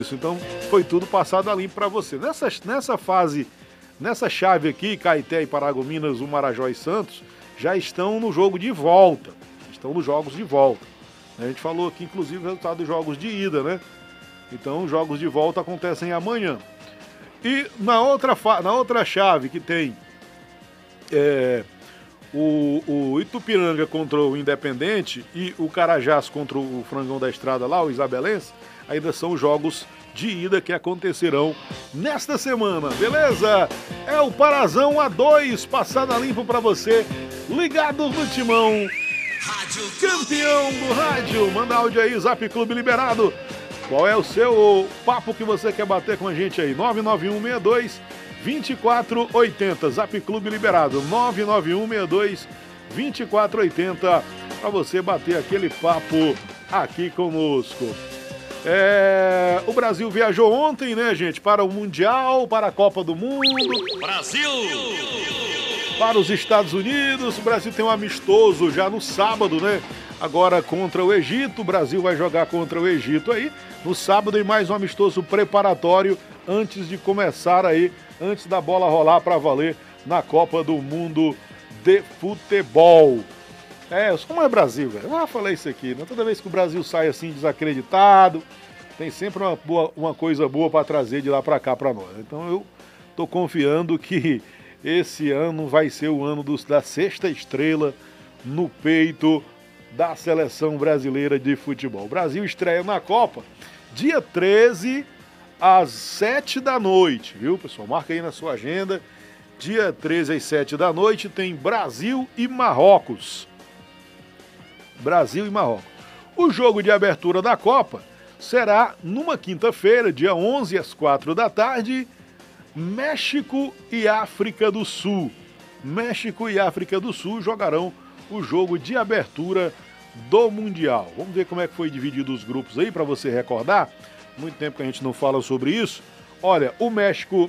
Isso, então foi tudo passado a limpo para você. Nessa fase, nessa chave aqui, Caeté e Paragominas, o Marajó e Santos, já estão no jogo de volta. Estão nos jogos de volta. A gente falou aqui, inclusive, o resultado dos jogos de ida, né? Então, os jogos de volta acontecem amanhã. E na outra chave que tem o Itupiranga contra o Independente e o Carajás contra o Frangão da Estrada lá, o Isabelense, ainda são jogos de ida que acontecerão nesta semana, beleza? É o Parazão A2, passada limpo pra você, ligados no timão, campeão do rádio. Manda áudio aí, Zap Clube liberado. Qual é o seu papo que você quer bater com a gente aí? 99162-2480, Zap Clube liberado, 99162-2480, pra você bater aquele papo aqui conosco. O Brasil viajou ontem, né, gente, para o Mundial, para a Copa do Mundo. Brasil! Para os Estados Unidos. O Brasil tem um amistoso já no sábado, né? Agora contra o Egito. O Brasil vai jogar contra o Egito aí no sábado e mais um amistoso preparatório antes de começar aí, antes da bola rolar para valer na Copa do Mundo de Futebol. Como é Brasil, velho? Eu já falei isso aqui, né? Toda vez que o Brasil sai assim desacreditado, tem sempre uma coisa boa para trazer de lá para cá para nós. Então eu tô confiando que esse ano vai ser o ano da sexta estrela no peito da seleção brasileira de futebol. O Brasil estreia na Copa dia 13 às 7 da noite, viu, pessoal? Marca aí na sua agenda. Dia 13 às 7 da noite tem Brasil e Marrocos. Brasil e Marrocos. O jogo de abertura da Copa será numa quinta-feira, dia 11 às 4 da tarde, México e África do Sul. México e África do Sul jogarão o jogo de abertura do Mundial. Vamos ver como é que foi dividido os grupos aí, para você recordar. Muito tempo que a gente não fala sobre isso. Olha, o México,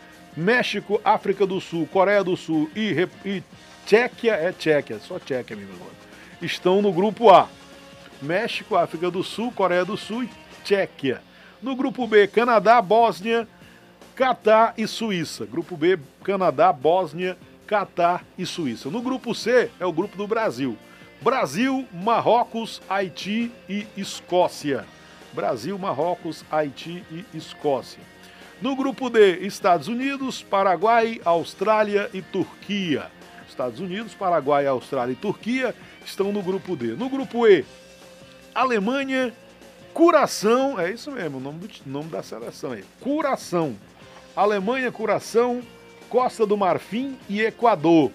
África do Sul, Coreia do Sul e Tchequia, só Tchequia mesmo agora, estão no grupo A. México, África do Sul, Coreia do Sul e Tchequia. No grupo B, Canadá, Bósnia, Catar e Suíça. Grupo B, Canadá, Bósnia, Catar e Suíça. No grupo C, é o grupo do Brasil. Brasil, Marrocos, Haiti e Escócia. Brasil, Marrocos, Haiti e Escócia. No grupo D, Estados Unidos, Paraguai, Austrália e Turquia. Estados Unidos, Paraguai, Austrália e Turquia estão no grupo D. No grupo E, Alemanha, Curaçao, é isso mesmo, o nome da seleção aí, Curaçao. Alemanha, Curaçao, Costa do Marfim e Equador.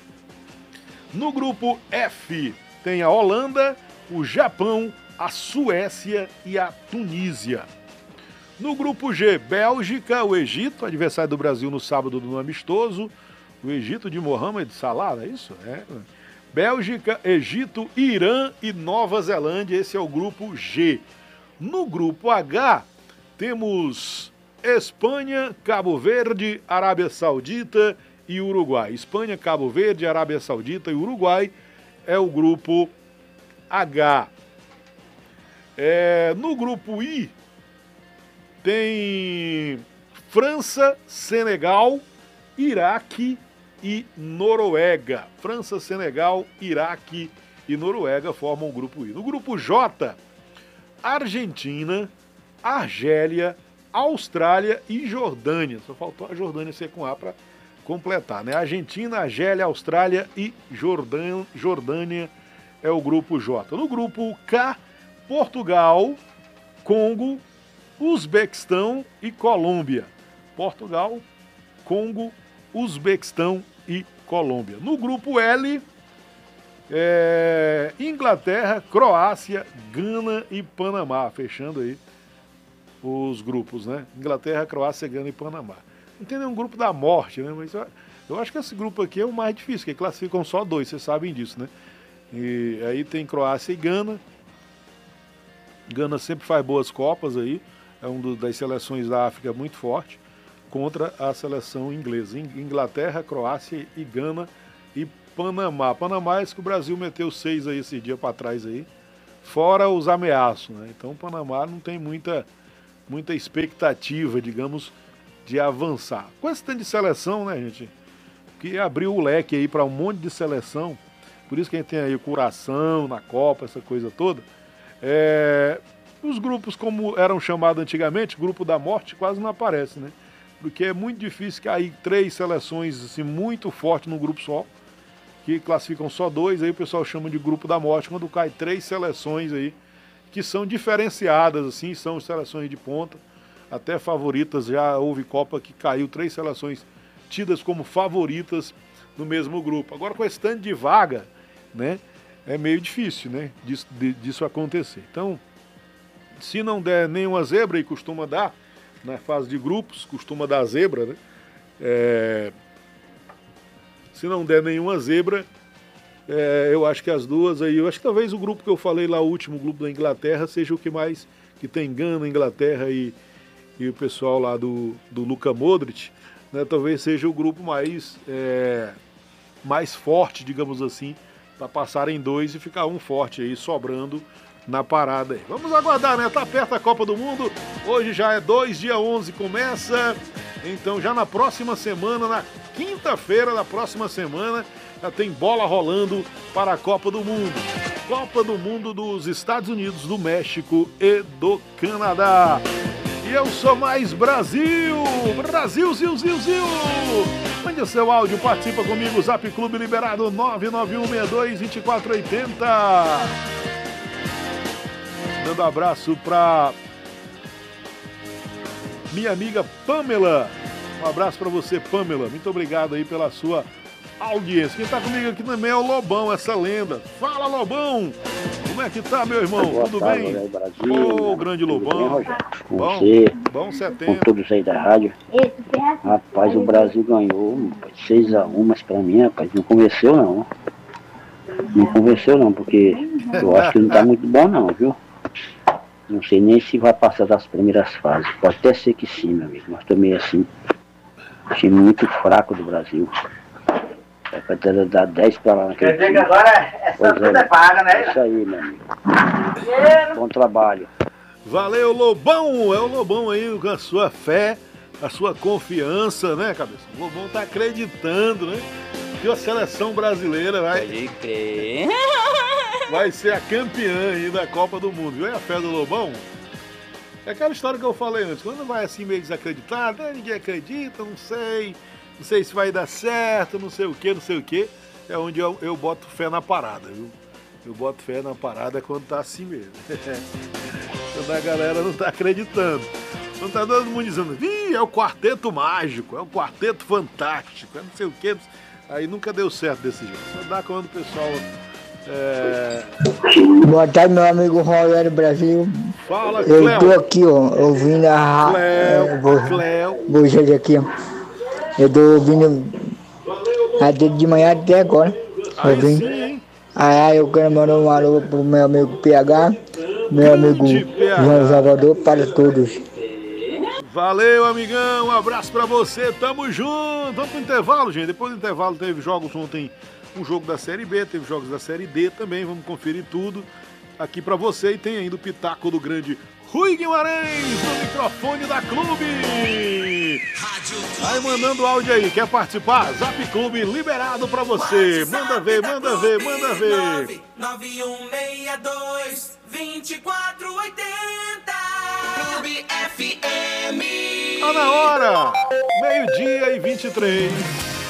No grupo F, tem a Holanda, o Japão, a Suécia e a Tunísia. No grupo G, Bélgica, o Egito, adversário do Brasil no sábado no amistoso, o Egito de Mohamed Salah, é isso? Bélgica, Egito, Irã e Nova Zelândia, esse é o grupo G. No grupo H, temos Espanha, Cabo Verde, Arábia Saudita e Uruguai. Espanha, Cabo Verde, Arábia Saudita e Uruguai é o grupo H. No grupo I, tem França, Senegal, Iraque e Noruega. França, Senegal, Iraque e Noruega formam o grupo I. No grupo J, Argentina, Argélia, Austrália e Jordânia. Só faltou a Jordânia ser com A para completar, né? Argentina, Argélia, Austrália e Jordânia é o grupo J. No grupo K, Portugal, Congo, Uzbequistão e Colômbia. Portugal, Congo, Uzbequistão e Colômbia. No grupo L, Inglaterra, Croácia, Gana e Panamá. Fechando aí os grupos, né? Inglaterra, Croácia, Gana e Panamá. Não tem nenhum grupo da morte, né? Mas eu acho que esse grupo aqui é o mais difícil, porque classificam só 2, vocês sabem disso, né? E aí tem Croácia e Gana. Gana sempre faz boas copas aí. É das seleções da África muito forte contra a seleção inglesa. Inglaterra, Croácia e Gana e Panamá. Panamá é esse que o Brasil meteu 6 aí esse dia para trás aí. Fora os ameaços, né? Então o Panamá não tem muita muita expectativa, digamos, de avançar. Com esse tanto de seleção, né, gente? Que abriu o leque aí para um monte de seleção. Por isso que a gente tem aí o coração na Copa, essa coisa toda. Os grupos, como eram chamados antigamente, grupo da morte, quase não aparece, né? Porque é muito difícil cair 3 seleções assim, muito fortes num grupo só, que classificam só 2, aí o pessoal chama de grupo da morte, quando cai 3 seleções aí, que são diferenciadas, assim, são seleções de ponta, até favoritas, já houve Copa que caiu 3 seleções tidas como favoritas no mesmo grupo. Agora com esse tanto de vaga, né, é meio difícil, né, disso acontecer. Então, se não der nenhuma zebra, e costuma dar, na fase de grupos, costuma dar zebra, né, se não der nenhuma zebra, eu acho que as duas aí, eu acho que talvez o grupo que eu falei lá, o último grupo da Inglaterra, seja o que mais, que tem Gana, Inglaterra e o pessoal lá do Luka Modric, né, talvez seja o grupo mais forte, digamos assim, para passar em 2 e ficar um forte aí, sobrando na parada aí. Vamos aguardar, né? Tá perto a Copa do Mundo, hoje já é 2, dia 11 começa, então já na próxima semana, na quinta-feira da próxima semana, já tem bola rolando para a Copa do Mundo. Copa do Mundo dos Estados Unidos, do México e do Canadá. E eu sou mais Brasil! Brasil, Zil, Zil, Zil! Mande o seu áudio, participa comigo, Zap Clube liberado 991622480. Dando abraço para minha amiga Pamela. Um abraço para você, Pamela. Muito obrigado aí pela sua audiência. Quem tá comigo aqui também é o Lobão, essa lenda. Fala, Lobão! Como é que tá, meu irmão? Boa tudo tarde, bem? Brasil, Ô, grande Lobão. com você, bom com setembro. todos aí da rádio. Rapaz, o Brasil ganhou 6-1, mas pra mim, rapaz, não convenceu não. Não convenceu não, porque eu acho que não tá muito bom não, viu? Não sei nem se vai passar das primeiras fases. Pode até ser que sim, meu amigo, mas também assim, time muito fraco do Brasil. É pra dar 10 pra lá naquele Quer dizer que agora essa tudo é paga, né? É isso aí, meu amigo. Bom trabalho. Valeu, Lobão! É o Lobão aí com a sua fé, a sua confiança, né, cabeça? O Lobão tá acreditando, né? Que a seleção brasileira vai ser a campeã aí da Copa do Mundo. Viu a fé do Lobão? É aquela história que eu falei antes. Quando vai assim meio desacreditado, ninguém acredita, não sei se vai dar certo, não sei o que. É onde eu boto fé na parada, viu? Eu boto fé na parada quando tá assim mesmo. Quando a galera não tá acreditando. Quando tá todo mundo dizendo, é o quarteto mágico, é o quarteto fantástico, é não sei o que. Aí nunca deu certo desse jeito. Só dá quando o pessoal... Boa tarde, meu amigo Rogério Brasil. Fala, Cléo. Eu tô aqui, ó, ouvindo a Cléo. Vocês aqui, ó. Eu tô ouvindo de manhã até agora. Aí sim, hein? Aí eu quero mandar um alô pro meu amigo PH, meu amigo PH. João Salvador, para todos. Valeu, amigão. Um abraço pra você. Tamo junto. Vamos pro intervalo, gente. Depois do intervalo teve jogos ontem. Um jogo da Série B, teve jogos da Série D também. Vamos conferir tudo aqui pra você. E tem ainda o pitaco do grande Rui Guimarães no microfone da Clube. Aí mandando áudio aí. Quer participar? Zap Clube liberado pra você. Manda ver, manda ver, manda ver. 9162-2480 Clube FM. Tá na hora. 12:23.